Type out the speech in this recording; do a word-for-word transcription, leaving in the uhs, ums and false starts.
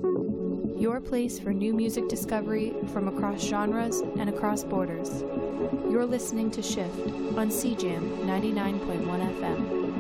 Your place for new music discovery from across genres and across borders. You're listening to Shift on C J A M ninety-nine point one F M.